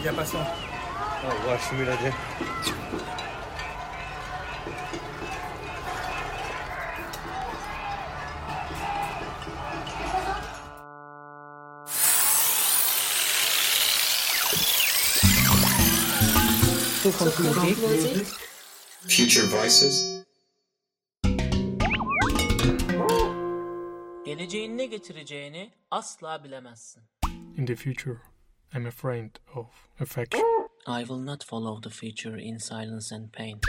Bien patient. Au revoir, Shimurade. Zukunftsmusik. Future Voices. Geleceğin ne getireceğini asla bilemezsin. In the future, I'm afraid of affection. I will not follow the future in silence and pain.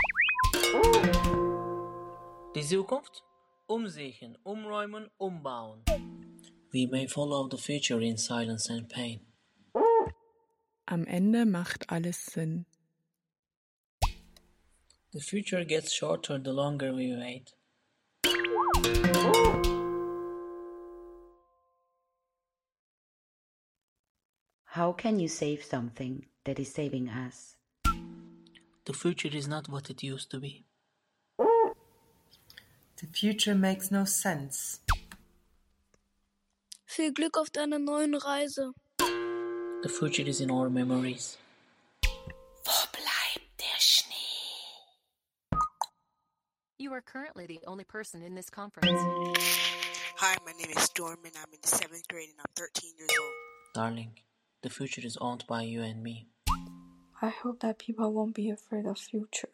Die Zukunft umsehen, umräumen, umbauen. We may follow the future in silence and pain. Am Ende macht alles Sinn. The future gets shorter the longer we wait. How can you save something that is saving us? The future is not what it used to be. The future makes no sense. Viel Glück auf deiner neuen Reise. The future is in our memories. Wo bleibt der Schnee? You are currently the only person in this conference. Hi, my name is Storm and I'm in the 7th grade and I'm 13 years old. Darling, the future is owned by you and me. I hope that people won't be afraid of future.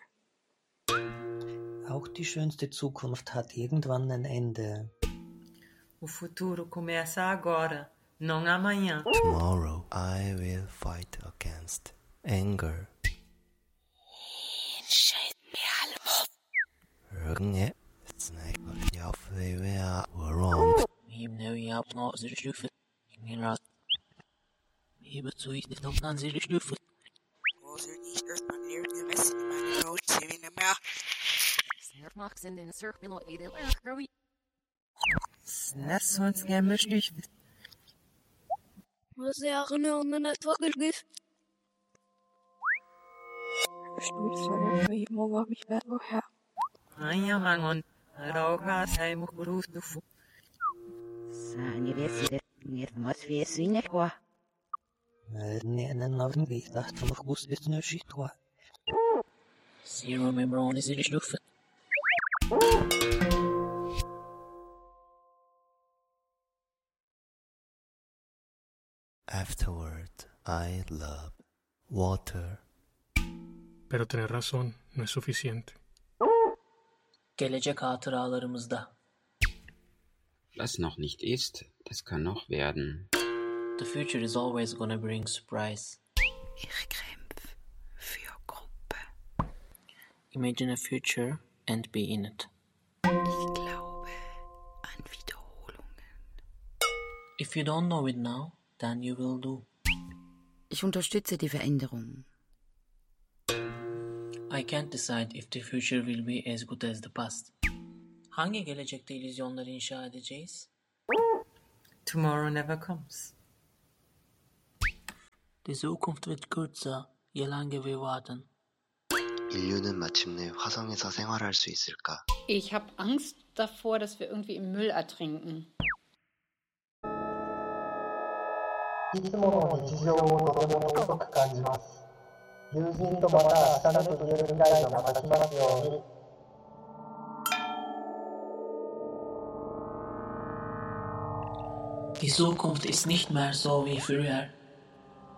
Auch die schönste Zukunft hat irgendwann ein Ende. O futuro começa agora, não amanhã. Tomorrow I will fight against anger. Você arranhou na tua gulgif. Anha mangon, roga sai mo cruz do fu. Universidad más bien sin agua. Zero membrane is in de lucht. Afterward, I love water. Pero tener razón no es suficiente. Gelecek hatıralarımızda. Was noch nicht ist, das kann noch werden. The future is always gonna bring surprise. Ich kämpfe für Gruppe. Imagine a future and be in it. Ich glaube an Wiederholungen. If you don't know it now, then you will do. Ich unterstütze die Veränderung. I can't decide if the future will be as good as the past. Hangi gelecekte illüzyonları inşa edeceğiz? Tomorrow never comes. Die Zukunft wird kürzer, je lange wir warten. 인류는 마침내 화성에서 생활할 수 있을까? Ich habe Angst davor, dass wir irgendwie im Müll ertrinken. いつもの日常をとても細く感じます。友人とまた明日のと言える未来がまた来ますように。 Die Zukunft ist nicht mehr so wie früher.